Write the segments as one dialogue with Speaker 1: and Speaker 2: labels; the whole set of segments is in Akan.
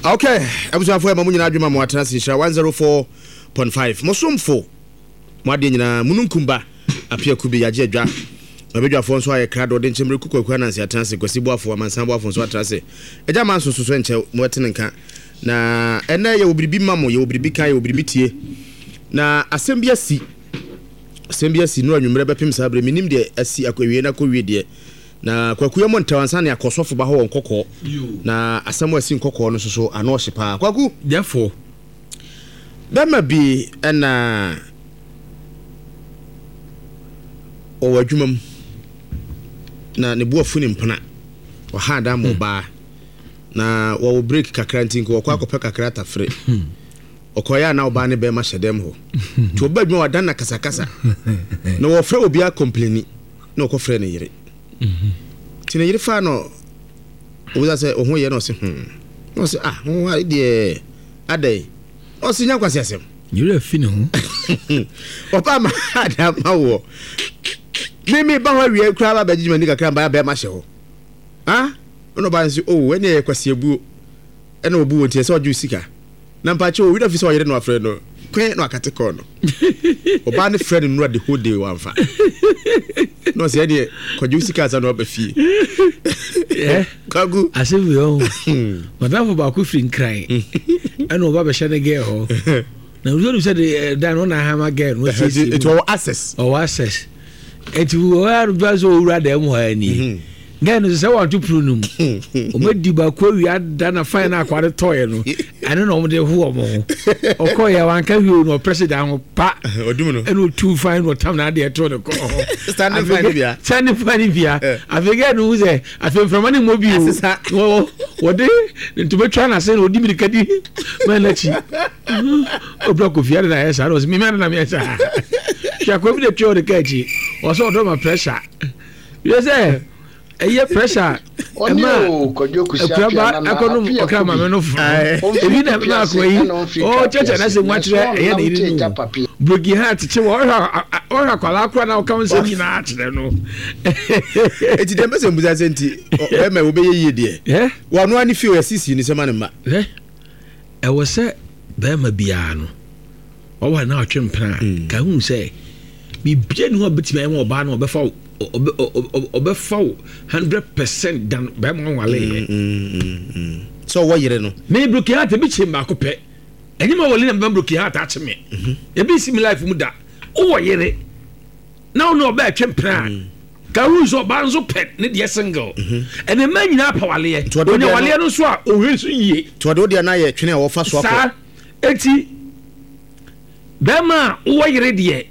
Speaker 1: Okay, abusuafo e mamu nyina adwuma mo atena se hira 104.5 mosomfo mo ade nyina mununkumba apia kubi yaje adwa abedwafo nso aye krado de nchemre kukwaku anansi atena se kwasiboafo amansambo afo nso atena se eja man so so enche mo atene nka na ene ye obribi mamo ye obribi kan ye obribi tie na asembia si no anwumre bepem sabre minim de asi akwawie na kowie de na kwaku ye montawansa ne akosofo ba ho nkokọ na asamo asi nkokọ no so ano hyepa kwaku
Speaker 2: therefore
Speaker 1: bema bi na o wadwumam na ne buafu ne mpana wa hada mo ba na wo break kakra ntin ko kwa akopɛ kakra tafre okoya na oba ne be ma hyedem ho to oba dwuma wadan na kasakasa na wo frɛ obi a complaini na okofrɛ ne yire tine yire fa no wo za se ohun ye no se no se ho ha de adai o se nya kwase asem
Speaker 2: yire fi ne ho
Speaker 1: opa ma ada ma wo mimi ba ho wie kura ba bejima ni kakra ba be ma hye ho ono ba nsi ene ye kwase abu ene obu wontie se oju sika na mpache o wi da fi so yire no afre no kwen no akate ko no oba ne friend no the whole day wanfa no se ene koju sika za no ba fi kagu
Speaker 2: asebu yo madam ba ku free cry ene oba be shane ge ho na we said dan on na hama ge no se
Speaker 1: it will access
Speaker 2: it will are so ura dem ho ani Gan is want to prunum. Omedi ba kwa wi adana fine na kwade toy no. Ane no de ho mo. Okoya wanka wi no president ho pa.
Speaker 1: Odum no.
Speaker 2: Eno too fine no tam na de to no ko.
Speaker 1: Standing fine bia.
Speaker 2: Standing fine bia. Afege no ze afem from ani mo bi o. Wode nto betwa na se no odi mirikadi. Manachi. Obra ko fiare na esa no mi na mi esa. Sha ko bi de twa de kachi. O so do ma pressure. You say eye pressure
Speaker 3: ema kojokusia na
Speaker 2: akonum okama me no fu ebi na na ko yi cheche na se nwachire eye na iri no brogi heart che wo ora kwala akwa na okam se ni na achire no
Speaker 1: eti dem se mbuza senti ema wo be ye de wo no ani fi o sisi ni se ma ne ma
Speaker 2: e wo se be ma bia no wo wa na atwempra ka hu se bi bia ni ho betima ema oba na obefa obefa 100% dan be mo wale
Speaker 1: so wo yire no
Speaker 2: me broki hat bi chimba ko pe enyi ma wole na be broki hat a chime e bi sim life mu da wo yire na wo no oba atwempra ka hu so ba nso pet ne de single ene ma nyina pa wale onya wale no so a ohwe so yie
Speaker 1: to de dia na ye twene wo fa so akọ
Speaker 2: eti be ma wo yire de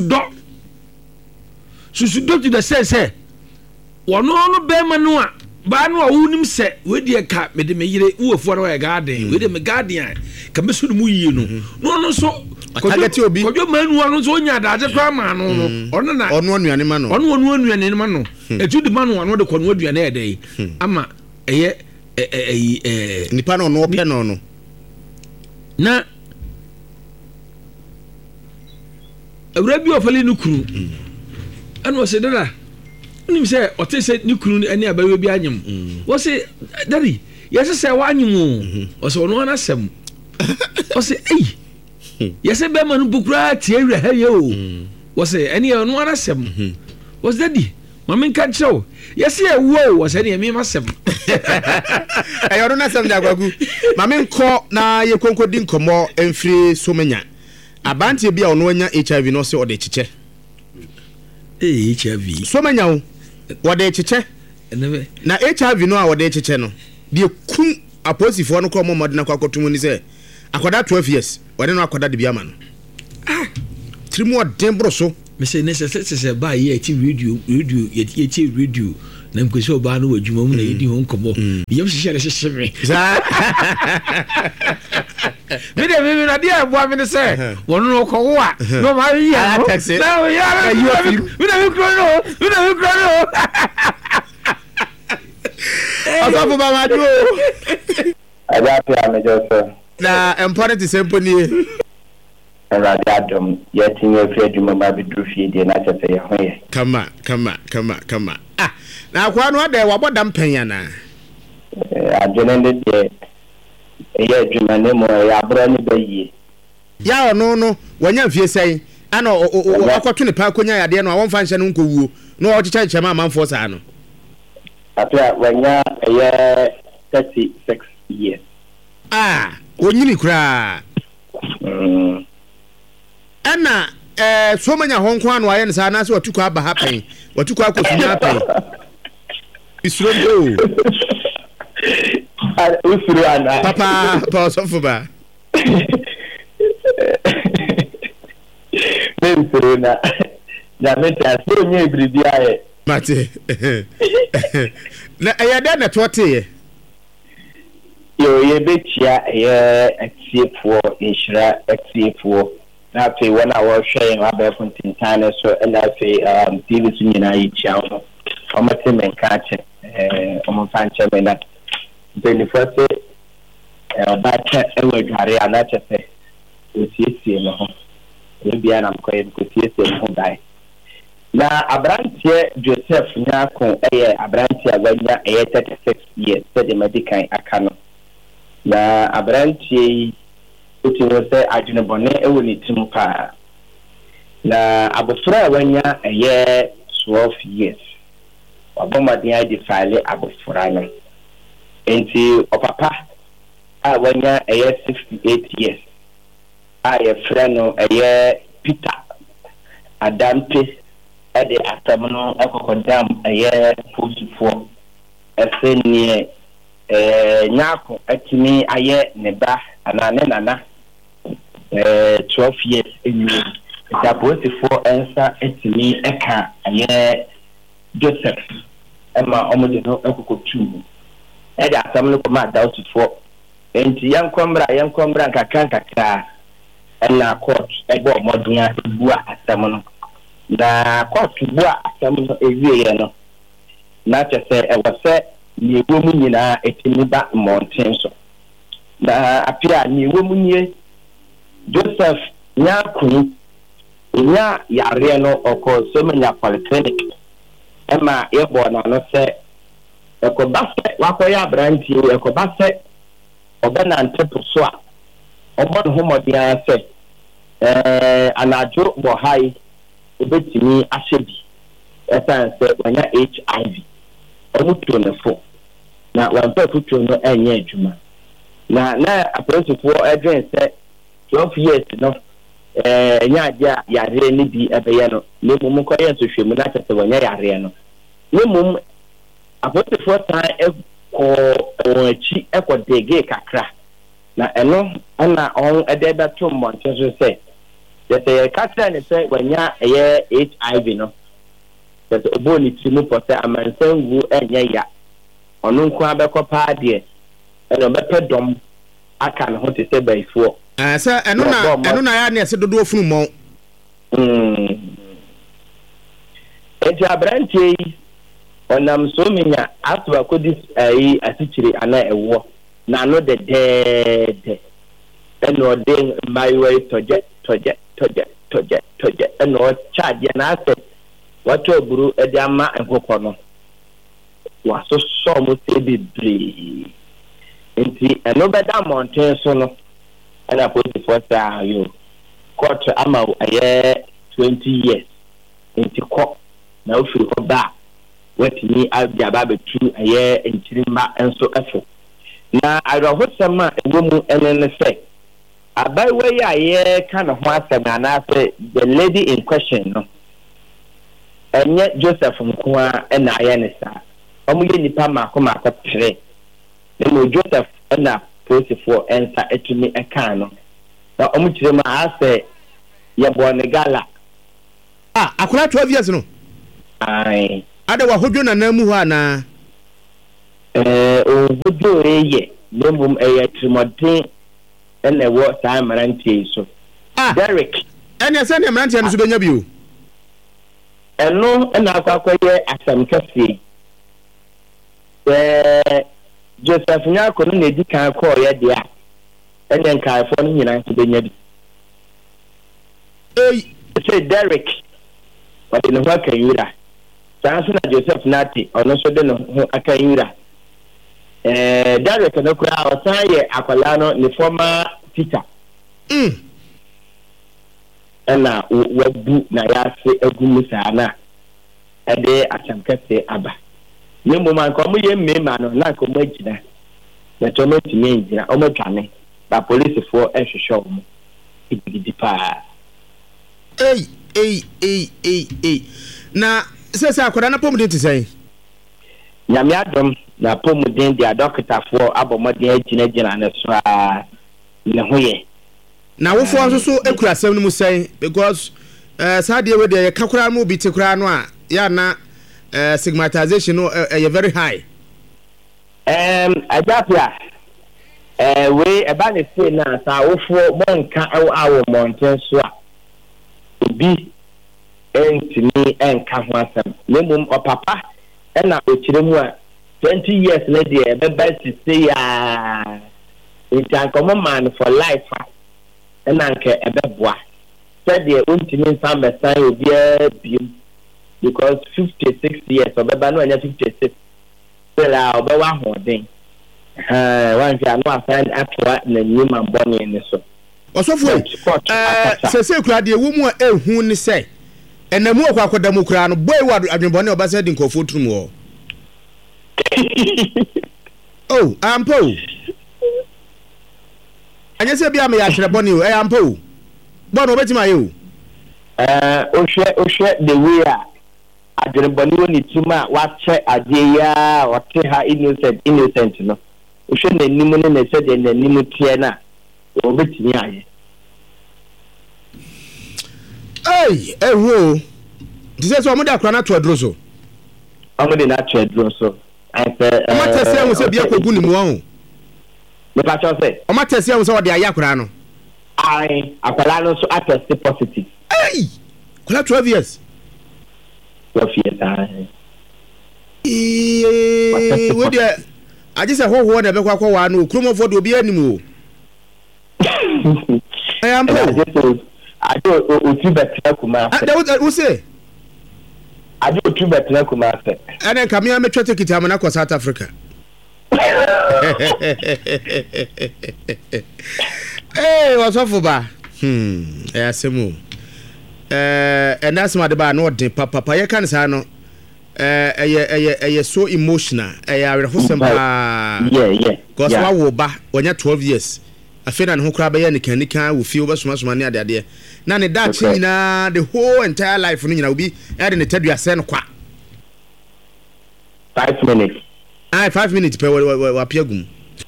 Speaker 2: susudo to the sense wono no be ma no a ba no a wunim se we de ka me de me yire uofo no ya garden we de me garden ka me so no mu yie no no so kojo manu no so nya daje kwa ma no ono na
Speaker 1: ono anuane ma no
Speaker 2: ono anuane ma no etu de ma no de kono aduane e dey ama eye
Speaker 1: nipa no no pe no no
Speaker 2: na awra bi ofali no kuru eno se dada nim se ote se ni kunu ani abawe bi anyem wo se daddy yese se wa anyem o se ono na sem o se yese be manu bukura tie wi ha ye o wo se ani ono na sem wo se daddy mama nka chew yese e wo wo se ni mi ma sem
Speaker 1: ayo na sem da gwagu mama nko na ye konkodi nkomo emfiri somenya abantie bia ono anya HIV no se ode chiche
Speaker 2: HIV
Speaker 1: so manya wo wode chiche na HIV no a wode chiche no de kum aposifo no ko momode na kwakotum ni se akoda 12 years wode no akoda de biama no trimu odembro so
Speaker 2: me say necessary ba ye ti radio ye radio na mkwese oba no wadwuma mu na yedi ho nkomo yem hyehyere me me de me na dia abo me se wono no ko wa no ma ya na ya me na me kro no
Speaker 1: asafu ba ma do
Speaker 3: ada pia me joso
Speaker 1: na important semponi
Speaker 3: radadom yetinye freduma ma bidufie de na chese ye hoye
Speaker 1: kama na kwa no ade wabodam panya na
Speaker 3: adwene de ɛyɛ adwuma ne mu ɛyɛ abura ne bɛyie
Speaker 1: ya no wanya mfie sɛn ana akɔto ne pa konya yade no a wɔmfa nhyɛ no nkɔwuo na ɔkyekyɛ kyɛma amanfoɔ saa no
Speaker 3: apia wanya ɛyɛ 36 years
Speaker 1: onyini koraa ɛna so manya honko ano ayɛ ne saa na sɛ watukɔ aba ha pɛn watukɔ akɔsunya pɛn isuro do
Speaker 3: usuro ana
Speaker 1: papa pa sɔfo ba
Speaker 3: usuro na meta so nye bribi ayɛ
Speaker 1: mate na ɛyɛ dɛ na tɔte
Speaker 3: yo ye betia ɛyɛ atiefoɔ inhyira atiefoɔ na afei wɔn a wɔhwɛ yɛn abɛɛfo ntintan no so ɛna afei tv so nyinaa yɛkyia ho ɔmate me nka akyɛ ɔmomfa nkyɛ me na mpanyinfoɔ sɛ ɔbaaka ɛwɔ adware a na kyɛ sɛ ɔsiesie me ho ɛbia na mkɔyɛ mkɔsiesie me ho dae na aberanteɛ Joseph Nyako ɛyɛ aberanteɛ a wanya ɛyɛ 36 years sɛdeɛ madi kan aka no na aberanteɛ yi utimo sɛ adwenebɔne ɛwɔ ne tim paa na abofra a wanya ɛyɛ 12 years wabɔmmɔden ade faale abofra no enti ɔpapa a wanya ɛyɛ 68 years a yɛfrɛ no ɛyɛ Peter Adampe ɛde asɛm no ɛkɔkɔdam ɛyɛ posifoɔ ɛsɛ neɛ Nyako atumi ayɛ ne ba anaa ne nana 12 years anyway the posifoɔ ɛnsa atumi ɛka ɛyɛ Joseph ɛma ɔmode no ɛkɔkɔtu mu ɛde asɛm no kɔma adawtofoɔ enti yɛnkɔmmra nkakra ɛna court ɛbɔ ɔmɔden a ɛbua asɛm no na court bua asɛm no ɛwieɛ no na kyɛ sɛ ɛwɔ sɛ niewɔ mu nyinaa ɛtumi ba mmɔnten so na apia niewɔ mu nie Joseph Nyako nya yare no ɔkɔ Somanya Polyclinic ɛma yɛbɔ n'ano sɛ ɛkɔba sɛ wakɔyɛ aberanteɛ ɛkɔba sɛ ɔbɛnante po so a ɔbɔ ne ho mmɔden ara sɛ anadwo wɔ ha yi obɛtumi ahyɛ bi ɛsan sɛ wanya HIV ɔmo tuo ne fo na wampɛ fotuo no ɛnyɛ adwuma na apolisifoɔ ɛdwen sɛ 12 years no ɛnyɛ agye a yareɛ no bi ɛbɛyɛ no na mmom nkɔyɛ nsɔhwɛmu na kyɛ sɛ wanya yareɛ no na mmom apolisifoɔ san ɛkɔ wɔn akyi ɛkɔ dege kakra na ɛno ɛna ɔn ɛde bɛto mmɔnten so sɛ yɛsɛ yɛka kyerɛ ne sɛ wanya ɛyɛ HIV no yɛsɛ ɔbɔɔ ne tiri mu pɔ sɛ amansan wu ɛnyɛ ya ɔno nko abɛkɔ paa deɛ ɛna ɔbɛpɛ dɔm aka ne ho te sɛ bɛyifoɔ
Speaker 1: sɛ ɛno na yɛ ne ɛsɛ dodoɔ funu mmɔn
Speaker 3: enti aberanteɛ yi ɔnam Somanya aso akɔdi ayi asikyiri ana ɛwɔ na ano dɛdɛɛdɛ ɛna ɔde mmayewa yi tɔgye ɛna ɔkyaagye na asɛ wɔtɔ aburu ɛde ama nkokɔ no wasosɔ mo sɛ bebree nti ɛno bɛda mmɔnten so no ɛna polisifoɔ sɛ ayo court ama ɛyɛ 20 years nti kɔ na ofiri hɔ ba a watumi ade aba abɛtu ɛyɛ nkyirimma nso ɛfo na awerɛhosɛm a ɛwɔ mu ɛne ne sɛ abaayewa yi a yɛka ne ho asɛm anaasɛ the lady in question no ɛnyɛ Joseph nko a ɛna ayɛ ne saa ɔmo yɛ nipa maako tere na mo Joseph ɛna polisifoɔ ɛnsa atumi ɛka no na ɔmo kyerɛ mu a asɛ yɛbɔ ne gala
Speaker 1: akora 12 years no
Speaker 3: ai
Speaker 1: ada wahodwo na nan mu hɔ ana
Speaker 3: ohodwo ɛyɛ na mmom ɛyɛ trimɔden ɛna ɛwɔ saa mmeranteɛ yi so Derek
Speaker 1: ɛne sɛ ne mmeranteɛ no so bɛnya bio
Speaker 3: ɛno ɛna akɔyɛ asɛm kɛseɛ Joseph Nyako no na edi kan kɔɔyɛ deɛ a ɛna nkaeɛfoɔ no nyinaa nso bɛnya bi sɛ Derek ɔde ne ho aka yura saa nso na Joseph Nate ɔno nso de ne ho aka yura Derek no kura o san ye akwala no ne former teacher na wabu na ya se agumu sana ede achankase aba ne mo man ko mo ye mmema no na ko mo agina na to mo timi agina o mo twane ba police for ehwehwe mo igidi pa
Speaker 1: na se akwada na pomuden ti sai
Speaker 3: nyame adom na pomuden dia doctor for abomode agina na so a ne hoye
Speaker 1: na wo fo so ekura asem no mu sai because saade we dey kakura no bi tekura no a ya na stigmatization no very high
Speaker 3: ajapia we eba ne say na sa wo fo monka awo mountain so a obi entini enka ho asem lemum opapa na okiremu a 20 years na dey ebe say ya intankomo man for life na nke ebeboa said the ultimate time sign will be because 56 years obeba no anya 56 so la obewa hoden one fi anu assign atwa na nyima mboni ni so
Speaker 1: osofo se kura de wo mu ehu ni se enamu akwakoda mu kura no boy wa adwenboni obasa di nkofo turum wo oh ampo anya se bia me ya hwere boni o ampo bono obetima ye o
Speaker 3: ohwe the way adwenboni woni tuma wa che ade ya ote ha innocent no ohwe na nimu ne se de na nimu tie na obetimi aye
Speaker 1: ewo dise so omuda akra na to adro so
Speaker 3: omude na to adro so
Speaker 1: omatese am se bia kogu ni mu ho
Speaker 3: me pa cho se
Speaker 1: omatese am se ode aya akra no
Speaker 3: akwala no so atest positive
Speaker 1: kwala 12 years
Speaker 3: 12 years
Speaker 1: we dey aje se ho na be kwa wa no kromofo de obi animu o am po
Speaker 3: ade otu betra kuma
Speaker 1: who say
Speaker 3: ade otu betra kuma se
Speaker 1: ene kamia me twete kitam na ko South Africa wasofo ba asemu and that's my ba no de papa ye kan sa no so emotional are hosem ba
Speaker 3: yeah
Speaker 1: cause wa wo ba onya 12 years afena ne ho kra ba ye ne kanika wo fi wo basoma ne ade na ne da chi nyina the whole entire life no nyina obi e de ne tadua se no kwa
Speaker 3: 5 minutes
Speaker 1: 5 minutes per wa piagum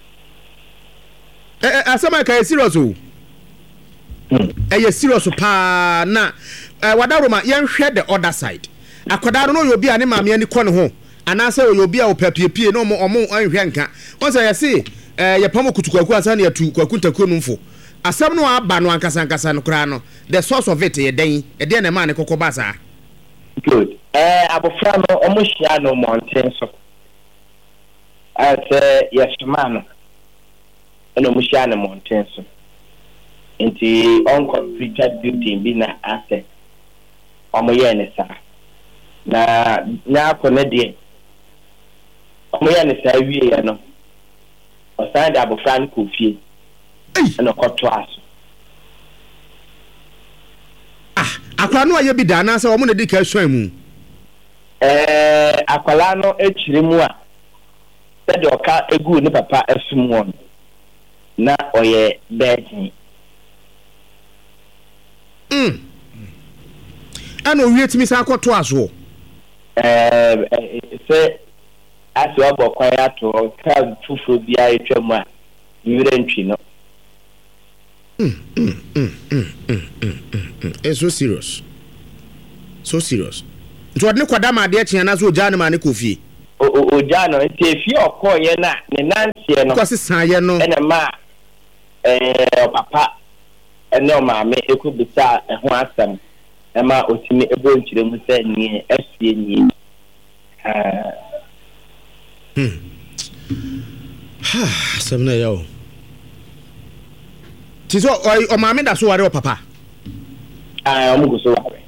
Speaker 1: asama ka serious o serious pa na wadaroma yen hwe the other side akoda no yo bi ane maame ani kɔ ne ho anase yo bi a wo papiepie no omo anhwe nka won say yesi ye pamo kutukwaku ansa na yatu kwakuntaku no mfo asam no aba no ankasa no kra no the source of it ye den e den na ma ne kokoba sa
Speaker 3: good abofra no omo hia no mountain so yes man no mo hia no mountain so nti on completed duty bi na asset omo ye ne sa na akone de omo ye ne sa wie ya no osan da abofra no kofie na kɔto aso
Speaker 1: akwala no aye bi da na sɛ omo na di ka hwan mu
Speaker 3: akwala no echiri mu a sɛ de oka egu ne papa asum won na oye bɛɛtin
Speaker 1: ana owie timi sa akɔto aso
Speaker 3: sɛ aso abɔkwan ato ka fufuro bia etwam a yire ntwi no
Speaker 1: it's so serious nti odne kwada ma de akyen na so oja ne ma ne kofie
Speaker 3: oja no nti efie okoye na ne nantie no
Speaker 1: kwase saye no
Speaker 3: ene ma papa ene o maame ekubisa ho asem ema otimi ebo nkyire mu se nie asie nie
Speaker 1: samna yo tiso o maame da so ware o papa
Speaker 3: o mugo so ware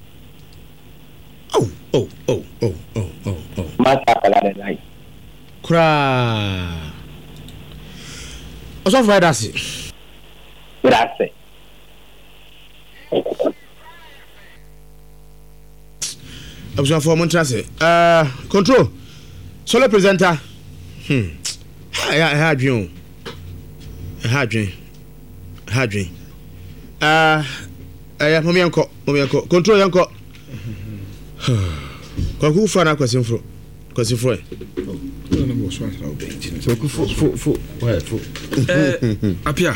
Speaker 1: oh
Speaker 3: mata kala de lai
Speaker 1: kra also Friday asi
Speaker 3: Grazie.
Speaker 1: Abusua for montrase control solo presenter ha adwen mommy anko control yanko kwaku fa na kwasimfro
Speaker 2: apia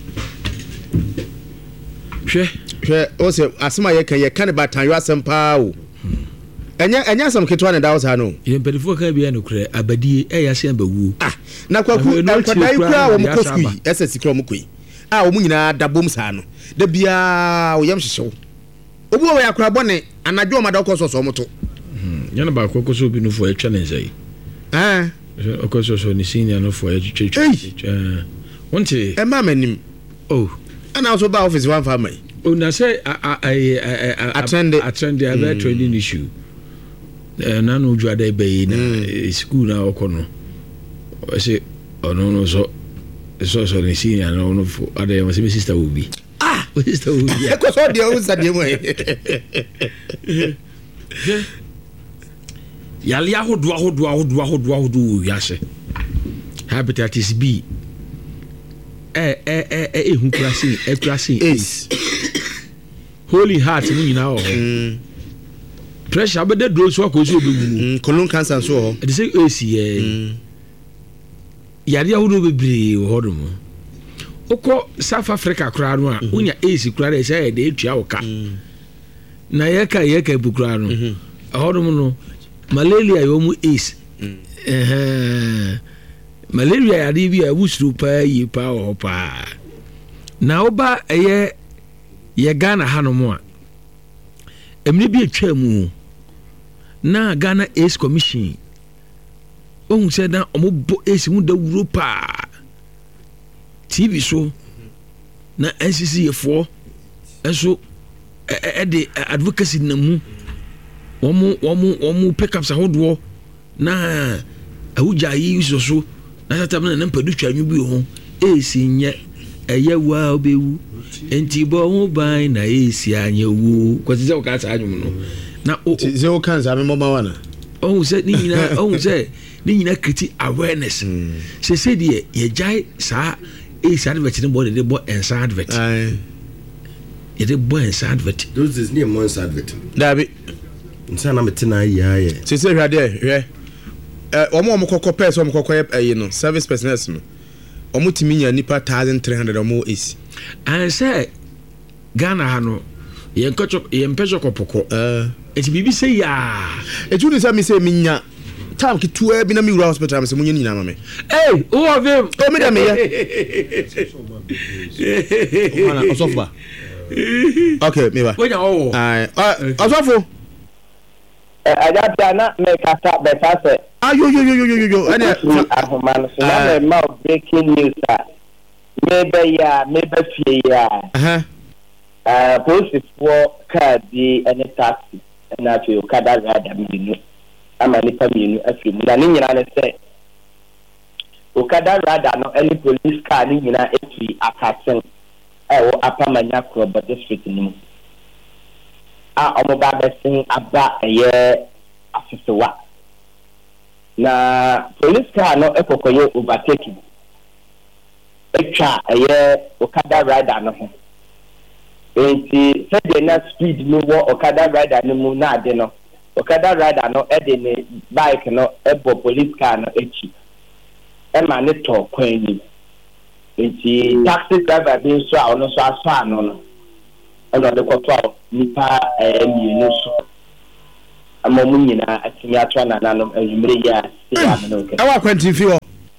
Speaker 2: hwe
Speaker 1: o se asema ye kan ba tan yo asem pa o enya asem ketwa ne dawo sa no
Speaker 2: ye mpedifo kan bia no kure abadie ya se abawu
Speaker 1: na kwaku nkwadai kura wo mkosui ese sikro mkoi wo nyina dabom sa no da bia wo yam hyehyew obu wo yakura bone anadwo ma da koso moto
Speaker 2: yana ba kokoso bi no fo etwa ne nzai okoso ni senior no fo etwa wonte
Speaker 1: e ma manim ana also ba office one family
Speaker 2: na say attend a training issue na no ju ada be na school na okono say no so ni senior no fo ada my sister will be sister will be
Speaker 1: e ko so dia o sa dia mo
Speaker 2: yali ahodo yase hepatitis B ehukrasi
Speaker 1: ace
Speaker 2: holy heart ni nyina ho pressure abede dro so akoso obewu
Speaker 1: colon cancer so ho
Speaker 2: they say ace yali ahodo bebre ho do mo oko South Africa kura no a unya ace kura dey say dey etua oka na yeka bukura no ahodo mo no malaria yo mu ace malaria ya di bi a wusuru pa yi pa o pa na oba ye Ghana hanom a emni bi etwa mu na Ghana Ace Commission ohun se na omobo ace mu da wuro pa TV so na NCC efo eso de advocacy na mu wɔn pick ups ahodoɔ na awugya yi so na satam na mpadu twanwu bi ho esi nye ɛyɛ wa obewu enti bɔ ho ban na esi anya wu kwati sɛ wɔka saa anwum no na
Speaker 1: ze o kan za me mama wana
Speaker 2: ohun sɛ ni nyina kriti awareness se de ye jai saa esi advert ne bɔ de bɔ ensa advert ye de bɔ ensa advert
Speaker 4: those is near months advert
Speaker 1: dabi
Speaker 4: nsana metina ya
Speaker 1: se hwade omo kokko pese omo kokko yi no service personnel no omo timinya nipa 1300 omo esi
Speaker 2: and say Ghana ha no ye mpecho kopoko eti bibi say ya
Speaker 1: etu ni say me say minya time ki tuwa bi na mi wura hospital am say munye nyina mame
Speaker 2: who of them
Speaker 1: me da me ya ona osofa okay me ba
Speaker 2: onya
Speaker 1: osofo
Speaker 3: Adapter na me kasa beta se
Speaker 1: yo ene
Speaker 3: ahomano so na me ma breaking news me be fie ya police for car di ene taxi na to kada rada minu ama ni paminu afi na ni nyina ne se o kada rada no ene police car ni nyina efi akasen o apamanya kroba district ni omo ba besin aba eye afesewa na police car no ekokoye overtaking etwa eye okada rider no ho enti se na speed no wo okada rider no mu na ade no okada rider no e de ne bike no ebo police car no echi e ma ne to kwan ni enti taxi driver bi so a ono so aso ano no ono de koto nipa mienu so amomu nyina atimi atwa na nanom anwumre ya se ya no ke
Speaker 1: awa kwanti fi ho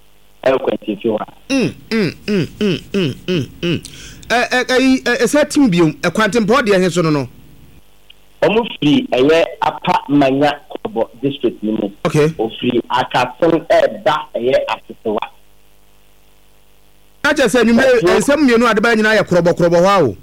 Speaker 1: setting biom ekwantem pod ye so no
Speaker 3: omu free eye apa manya kobo district ni mu
Speaker 1: okay
Speaker 3: o free akason ba eye afesewa
Speaker 1: acha se nyume ensem mienu ade ba nyina ye krobo hwa o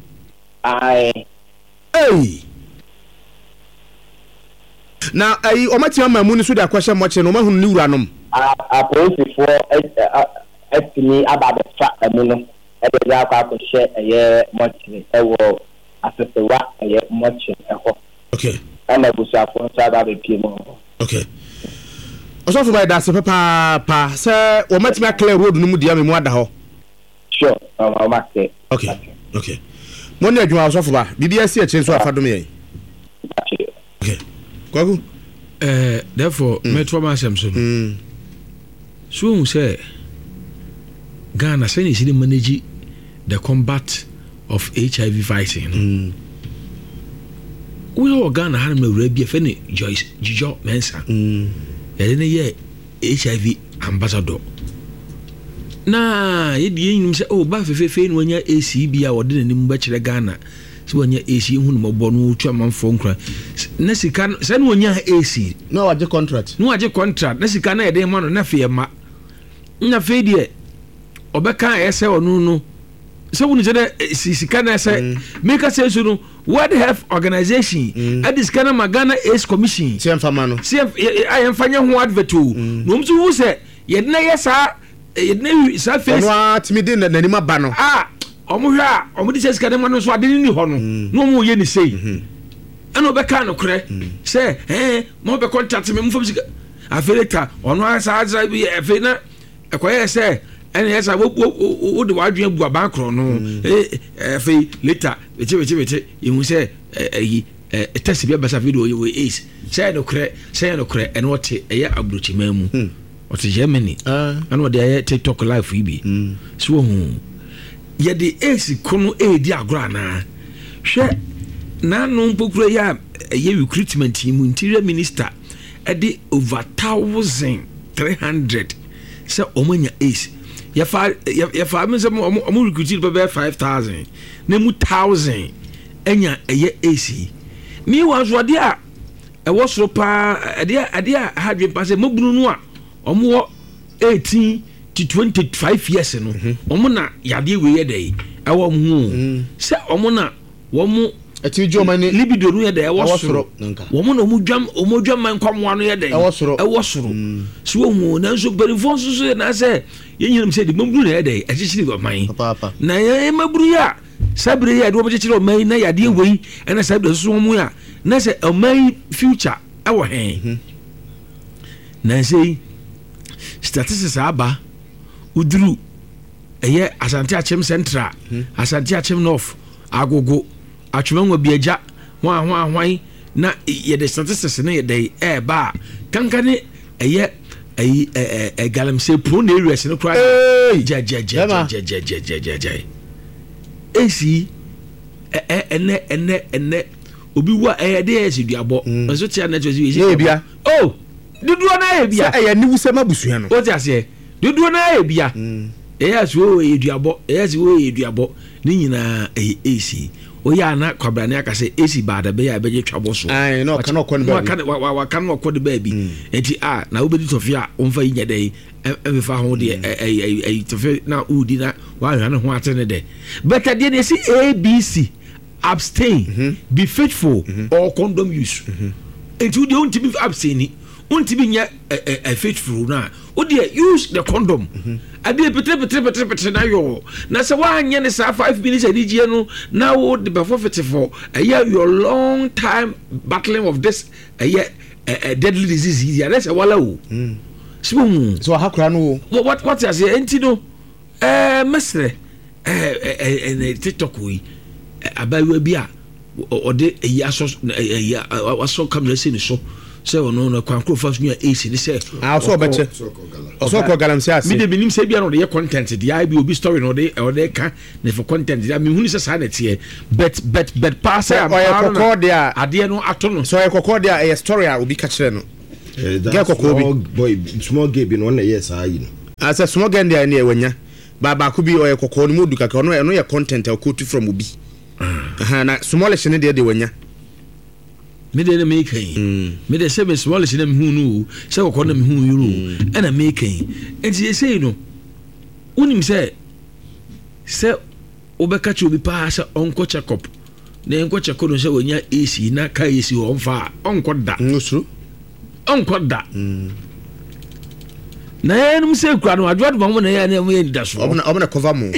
Speaker 1: na o matima mamu ni so da kwahye mo che no mahunu ni wuranom
Speaker 3: a police for etimi ababefa emu no e dey akwa share eye much ewo asesewa eye much eho
Speaker 1: okay
Speaker 3: ana busa for sada be pimo
Speaker 1: okay osofu by that pa say o matimi clear road no mu dia me mu ada ho
Speaker 3: sure okay
Speaker 1: okay money adwuma osofu ba bibia si eche so afadom yen okay kwagu
Speaker 2: therefore metro masem so say Ghana say is the manage the combat of HIV fighting. We all Ghana had me ready if any Joyce Jijo Mensa. Yene ye HIV ambassador. Na ye di say oh ba fe no nya AC bia wo de nanim ba kire Ghana. So nya AC hu no bo no twa manfo nkra. Na sika say no nya AC.
Speaker 1: No waje contract.
Speaker 2: No waje contract. Na sika na ye de ma no na fe ma. Na fe die obeka ese onu no so wonu je de sika na ese make us say so no World Health Organization at this Ghana Magana AIDS Commission
Speaker 1: CM famano
Speaker 2: CM I am fanya ho advert no mso hu se ye na yesa ye na sa face
Speaker 1: no atimi de nanima ba no
Speaker 2: omo hwe omo di sika de ma no so ade ni ho no no mo ye ni sei ana obeka no kore say mo be contact me mo fo sika afeleta ono asa azra bi efena ekoye say and yes I wo de wadwen bu abankro no fe later bete you say test bi abasa video we is say no kre and what eya abrochi mamu what Germany and what dey TikTok live bi so hu ye de ace kono di agora na hwe na no mpokuro ya recruitment team interior minister e de over 1,300 say omanya ace ya fa me some omo recruit be 5,000 na mu 1,000 enya eye AC mi wa so de a e wo so pa ade a hadwe pa se mabunu no a omo 18 to 25 years no omo na yade we ye dey e wo hu se omo na wo mu
Speaker 1: ati joma ni
Speaker 2: libido no ye dey e wo soro wo mu na omo dwam man kwamwa no ye dey e wo soro so wo hu na so berifon so na se yenyim se de maburu na ye dey e chichiri go man
Speaker 1: papa
Speaker 2: na ye maburu ya sabre ya do chichiri o man na yade we e na sabre so mu ya na se o man future e wo hen na se statistics aba uduru eye Asante Achem Central Asante Achem North agogo atwemanwa biaja hwan na ye the statistics na ye dey ba kankane eye galamse pro na areas no kra ja esi ene obi wa de esi duabo nso tia na twa si
Speaker 1: bia
Speaker 2: oh duduo na ye bia
Speaker 1: eye ni wuse mabusua no
Speaker 2: o ti ase duduo na ye bia yes wo eduabo ni nyina AC o ya na kwabra na aka say AC bada be ya beje twabo so
Speaker 1: ai no kana okon ba
Speaker 2: wa kana okon ba bi enti na obedi tofia o mfa yinya dai e fa ho de tofia na udi na wa hwa na ho atene de but at the end say ABC abstain be faithful or condom use enti de unti be abstain unti be nya faithful na o de use the condom abi petre na yo na se wa anya ne sa 5 minutes adige no na wo de be forfeit for your long time battling of this deadly disease here na se wala wo
Speaker 1: so hakura no
Speaker 2: what you say enti no mesre TikTok we abawa bi a ode aso kamera se ni so se ono no kwankro fa so AC ni se
Speaker 1: so beche so ko galamse ase
Speaker 2: mi de binim se bia no de content de ai bi obi story no de ka na for content de mi hunu se sa na tie bet pass am
Speaker 1: kokko de a
Speaker 2: ade no ato no
Speaker 1: so kokko de a story a obi ka kire no
Speaker 4: get kokko boy small game bi no na yes ayi no
Speaker 1: as a small game de na e wanya baba ko bi o kokko no modu kaka no ye content a quote from obi na small shine de wanya
Speaker 2: me de na make me de se be small shine me hunu se kokko na me hunu yuru e na make enti say no unim se obeka chi obi pa se onko check up na enko check no se wonya AC na ka AC o mfa onko da
Speaker 1: nusuru
Speaker 2: onko da na enum se kura no adwo adwo mo na ya na mo ye da so
Speaker 1: obna cover mo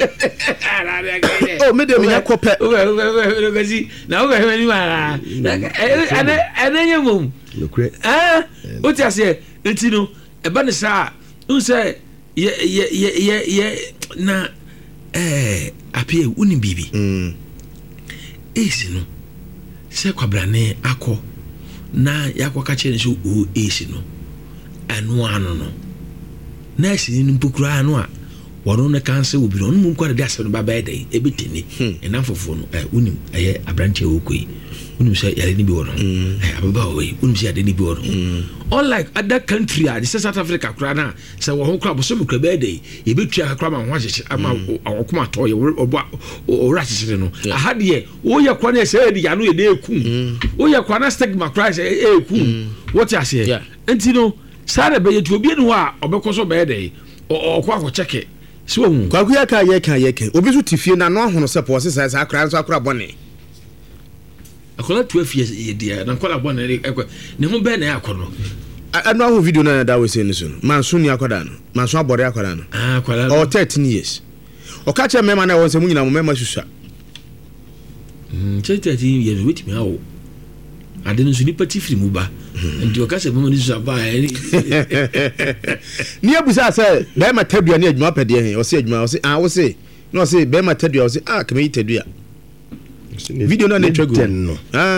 Speaker 1: oh me dem nya kope
Speaker 2: gasi na o ga hwe ni ma ana nye mum o ti ase entino e ba ne sa unse ye na apie uni bibi esi no se kwabrane akọ na yakọ ka chere so o esi no anu anu no na esi ni mpukura anu a wono ne kanse obi no mum kwara de asem no ba ba dai ebetene enafofo no unim eye abranche okoi unim say yare ni bi wono ababa we unim say yare ni bi wono unlike other country a South Africa kura na say wo ho kura bo so mukra ba dai ebetua akra ma ho ahyeche ama okoma to ye obo ora ahyeche no ahade ye wo ye kwa na say di ya no ye na ekum wo ye kwa na stigma cry say ekum what you say enti no sare be ye to obi ni ho a obekoso ba dai okwa ko cheke so hu
Speaker 1: kwaku ya ka ye ka obi so tifie na no ahono se po se sa akra nso akra bone
Speaker 2: akola 12 years ye dia na kola bone ne ho be na yakono
Speaker 1: anu ahu video na da we say ni so manso ni akoda no manso abore akoda no
Speaker 2: akola
Speaker 1: 13 years o ka che mema na won se munyina mo mema susua
Speaker 2: 13 years with me awo ade no so ni pati firi mu ba ndi o ka se mema ni susua ba
Speaker 1: ni abusa se be ma tadua ni adwuma pede he o se adwuma o se wo se no se be ma tadua o se kama yi tadua video na ne twego
Speaker 4: no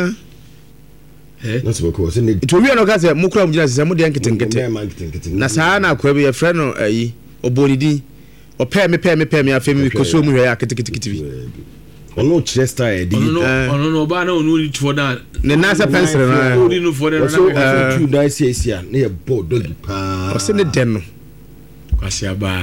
Speaker 4: na so ko se ne
Speaker 1: to wi no ka se mukura mujina se mu de nkete na saa na akwa bi ye frɛ no ayi obonidi o pɛ me afemi ko so mu hwe ya kete bi
Speaker 4: ono chester e di
Speaker 2: ono ba na onu ri to da
Speaker 1: ne na sa pencil na
Speaker 2: onu no for na
Speaker 4: so two dice sia na ye board dog pa
Speaker 1: o se ne den no
Speaker 2: kwasi aba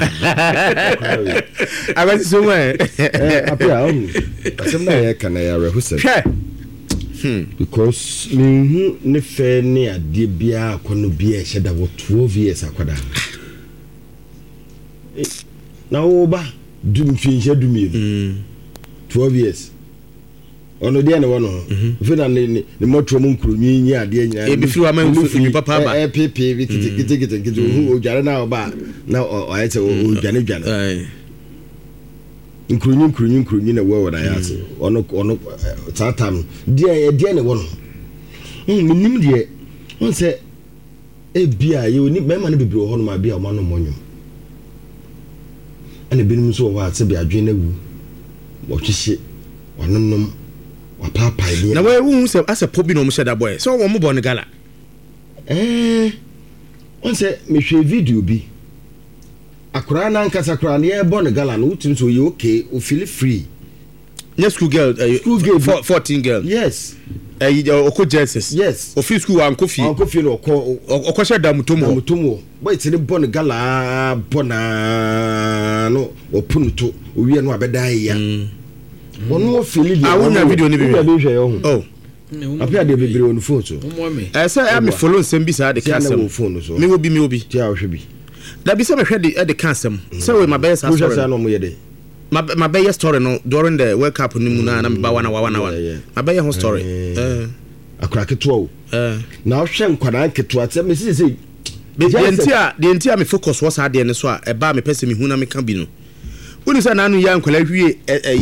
Speaker 1: abasi so mu
Speaker 4: apia on asem na ye kana ya rehusa because me ne fe ne ade bia akono bia sheda wo 12 years akwada na wo ba dum finje dum 12 years ono dia ne wono fe na ne motro mu nkrunyi nyi ade nyina
Speaker 1: e bi fi wa man fu papa ba
Speaker 4: pepe bi kiti hu ojare na oba na o ayete o dwane nkrunyi na wo na yase ono tatam dia ne wono minim die on se e bia ye oni be ma ne bibiro ho no ma bia o ma no monyo ane binum so wa se bia dwen na wu wo twihye ononom wa papa ile
Speaker 1: na we wu se ase pobi no mo sheda boy so wo mo bo ne gala
Speaker 4: on se me hwe video bi akura na nkasa akura na e bo ne gala no utim so you okay o feel free
Speaker 1: yes school girl 14 girl
Speaker 4: yes
Speaker 1: oko Jesus
Speaker 4: yes
Speaker 1: o free school an kofi
Speaker 4: no
Speaker 1: oko sheda mutomo
Speaker 4: boy tini bo ne gala bona no o punuto o wie no abeda ya wono o feel dia
Speaker 1: awunya video ni bi
Speaker 4: oh apia de bebre on phone so
Speaker 1: say am follow nsem bi sa de kasem me obi
Speaker 4: tia o hwe bi
Speaker 1: da bi se me hwe de kasem say we my best story
Speaker 4: no mo yede
Speaker 1: my best story no during the World Cup ni mu na me ba wana my best whole story
Speaker 4: akura keto na o hwe nkwada keto at me say
Speaker 1: the entire me focus was ade ne so a e ba me pese me hu na me ka bi no woni sa na anu ya nkwala hwie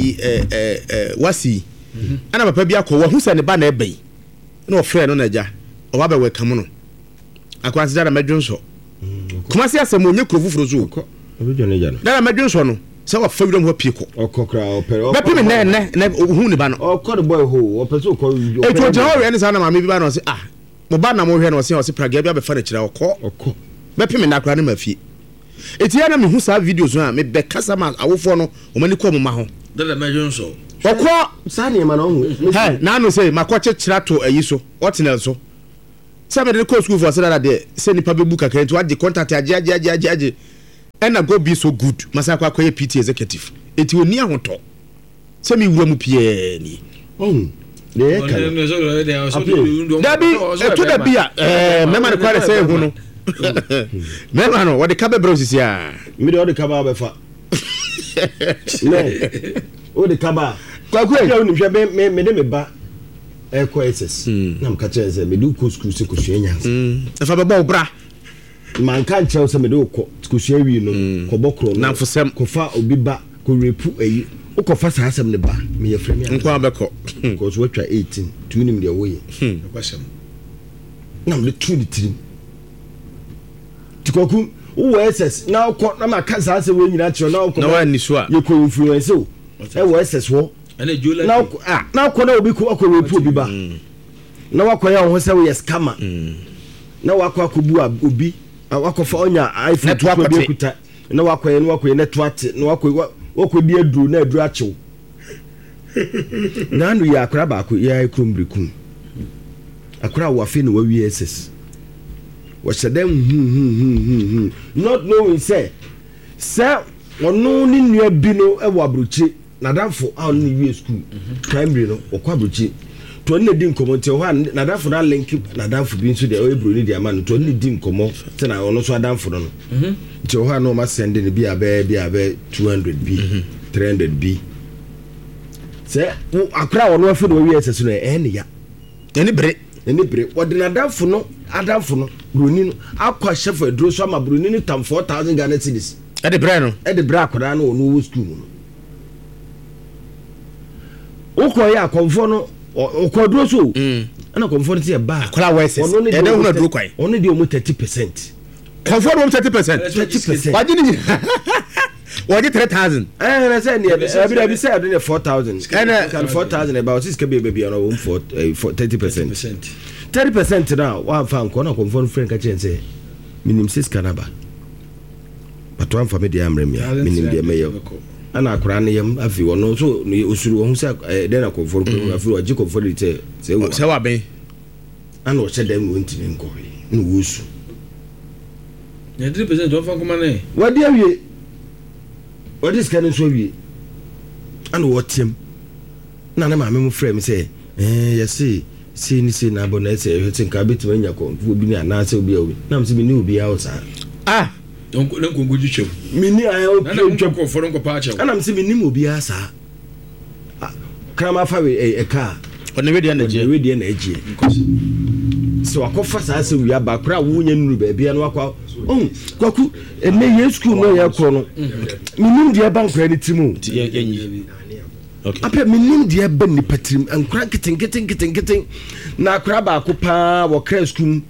Speaker 1: wasi ana papa bi akọ wa hu sa ne ba na ebai na o frɛ no na ja o ba be welcome no akwa se da medwonso kuma se asem onye kurofufuro zo
Speaker 4: obi ne ja no
Speaker 1: da medwonso no se wa fa widom ho pieko
Speaker 4: okokra opere
Speaker 1: be pimi ne hu ne ba no
Speaker 4: okọ boy ho opeso ko
Speaker 1: e to je ho ne sa na ma me bi ba no se mo ba na mo hwe no se praga bi abefa na kira okọ be pimi na akra ne mafie etia na me hu sa videos no a me be kasa ma awofo no o mani ko mo ma ho
Speaker 2: da medwonso
Speaker 1: okọ
Speaker 4: sa ne ma no hu
Speaker 1: na no say makọ kira to ayi so otinel so sabe de ko school for say that there say ni pabe book akere to age contact age and go be so good masakwa akoye PT executive eti oni ahoto say me wura mu pie ni
Speaker 4: de ka
Speaker 1: dabi to da bia mema ne kware say hu no mema no what the cabe bros ya
Speaker 4: me de what the kaba be fa no o de kaba
Speaker 1: kwa
Speaker 4: ya uni hwe me de me ba eko SS na mka chenze me du ko school se ko hwe nya
Speaker 1: fa be bo bra
Speaker 4: man kan kyerɛ sɛ me de ko kusua wi no kɔbɔkro no
Speaker 1: namfosɛm
Speaker 4: kofa obi ba ko repu ayi ukɔfa saa asɛm ne ba me yɛ frɛ me
Speaker 1: nko abɛkɔ
Speaker 4: because watwa 18 tu nim de woyɛ
Speaker 2: kwasɛm
Speaker 4: na me tu de tirim tikoku wo SS na ukɔ na ma ka saa asɛm we nyina kyerɛ na ukɔ
Speaker 1: na wa ni so a
Speaker 4: ye ko influence o wo SS wo
Speaker 2: ana jola
Speaker 4: na na ukɔ na obi ko akɔ repu obi ba na wakɔ ya ho sɛ wo yɛ scammer na wakɔ akɔbu obi wakɔfa onya iPhone to be kuta na wakɔ na toate na wakɔ di aduru na aduru akyew na anu ya akora ba ko ya ikrombrikum akora wa fe na wa SS wa hyɛdam not knowing say ɔno ne nua bi no ɛwɔ abrochi na danfo a ɔno ne wie school primary no ɔkɔ abrochi to ne di nkomo nti hɔ na danfo na link na danfo bi nso de ɛbro ni de ama no to ne di nkomo te na ɔno so adanfo no nti hɔ na ɔma send ne bi abɛ 200 bi 300 bi sɛ akra ɔno afi no wie ɛsɛ no ɛne ya
Speaker 1: ɛne bere
Speaker 4: ɔde na danfo no broni no akɔ chef aduro so ama broni no tam 4000 Ghana cedis
Speaker 1: ɛde bere
Speaker 4: akɔda no ɔno wo school no ukɔ ya akɔmfo no ukɔ duro so ana akɔmfo no te ba
Speaker 1: akɔla wɛsɛ ɛde hu na duro kwai
Speaker 4: ɔno de ɔmo 30%
Speaker 1: kɔmfo no 30% wajin 3000
Speaker 4: na say ne abi say ado ne 4000 kan 4000 about 6 kabe baby on 30% now one fan ko na confirm friend ka chen say minim 6 kanaba but one for me dey amrem ya minim dey meyo ana akura ne yam afi wono so osuru wo say dey na confirm afi wo ji confirm say
Speaker 1: wa ben
Speaker 4: ana o che dem won tin nko no wosu
Speaker 2: ne 30% don fan kuma ne
Speaker 4: wadi awie wadi scan so awie ana wo tem na maame mu frɛ me say yesi si ni si na bo na say you think abeti manya ko bi ni ana say obi awi na mse bi ni obi awo sa
Speaker 2: don ko ngoju twem
Speaker 4: mi ni ayo
Speaker 2: twem ko foro ko pa acha
Speaker 4: ana mse bi ni obi asa krama fa we ka
Speaker 1: ona we de na eje
Speaker 4: so akofa sa say wi aba kra wo nya nuru ba bia no akwa kwaku ene ye school no ye kro no minim de ba nkra ni timu
Speaker 1: okay
Speaker 4: apɛ minim de ba ni patrim nkra keten na akra ba ko pa wo kra school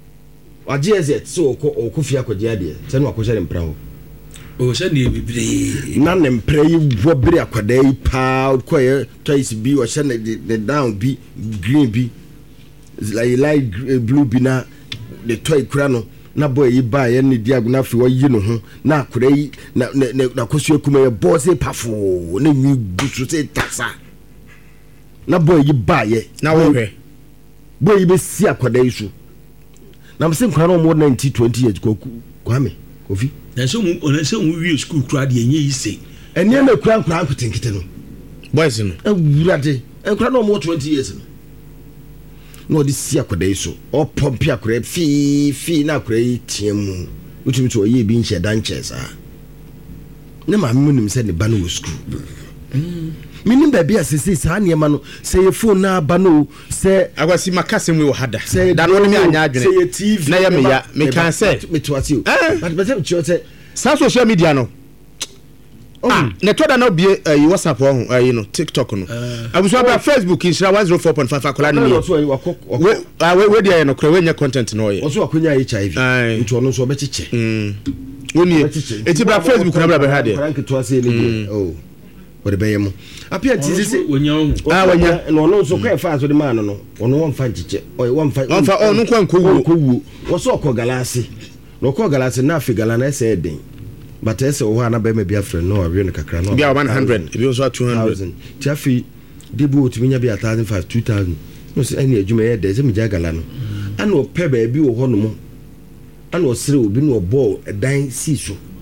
Speaker 4: ageze so ko fia ko dia de se no akɔhyɛ mpra ho
Speaker 2: o se ne bibre
Speaker 4: na ne mpra yi wo bere akwada yi pa ko ye twice bi wo hyɛ ne down bi green bi like blue bi na the toy kura no na boy yi ba ye ne diago na fi wo yi no ho na akura yi na kosu akuma ye boss pafo na nyi gusu se tasa na boy yi ba ye
Speaker 1: na wo hwe
Speaker 4: boy yi be si akwada yi so na mse nkwa no more 20 years ko kwame kofi
Speaker 2: na so mu wi school kura de enye yi se
Speaker 4: ene na kura nkutenkete no
Speaker 1: boys no
Speaker 4: awurade nkwa no more 20 years no di si akwada yi so o pompi akwada fi na akwada yi tiemu utumi to ye bi nche dan chesa ne ma me nim se ne ba no wo school minim ba bia sisi sa ne ma no se ye phone na ba no se
Speaker 1: agwasi makase mu wo hada da no me anya adwene
Speaker 4: se ye TV
Speaker 1: na ya me kan se
Speaker 4: me to ati o but se chio se
Speaker 1: sa social media no ne to da na bie WhatsApp ho no TikTok no abuso ba Facebook insira 104.5 akola ne we dia no kra we nya content no ye
Speaker 4: oso akonya HIV nto no so obechiche
Speaker 1: woni eti bra Facebook na bra be ha de
Speaker 4: rank to ase ni wode beyemo apia tizisi
Speaker 2: wonya
Speaker 4: wonya no so kwa fa so de man no ono wonfa nchiche wonfa
Speaker 1: onu kwa nkowu
Speaker 4: woso okọ galasi no okọ galasi na afi gala na ese eden but ese wo na be me bia frɛ no awie no kakra no
Speaker 1: bia 100 ebi so 200
Speaker 4: tiafi debu otuminya bia 1500 2000 no se ani adwuma ye de se me gala no ana opɛ ba bi wo hɔ no mo ana osere obi no ball edan si so